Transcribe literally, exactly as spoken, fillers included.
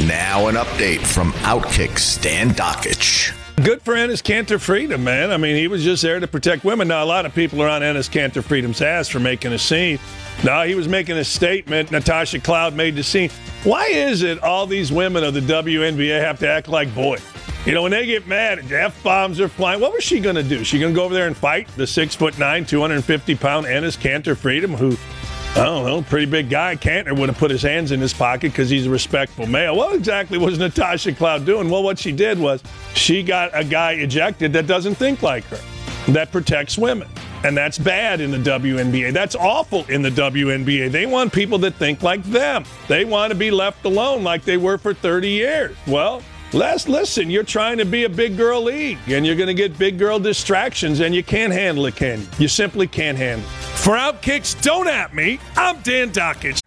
Now an update from Outkick's Dan Dakich. Good for Enes Kanter Freedom, man. I mean, he was just there to protect women. Now, a lot of people are on Enes Kanter Freedom's ass for making a scene. No, he was making a statement. Natasha Cloud made the scene. Why is it all these women of the W N B A have to act like boys? You know, when they get mad, F-bombs are flying. What was she going to do? She going to go over there and fight the six foot nine, two hundred fifty pound Enes Kanter Freedom, who, I don't know, pretty big guy. Kanter would have put his hands in his pocket because he's a respectful male. What exactly was Natasha Cloud doing? Well, what she did was she got a guy ejected that doesn't think like her, that protects women. And that's bad in the W N B A. That's awful in the W N B A. They want people that think like them. They want to be left alone like they were for thirty years. Well, Les, listen, you're trying to be a big girl league, and you're going to get big girl distractions, and you can't handle it, can you? You simply can't handle it. For Outkick's Don't At Me, I'm Dan Dakich.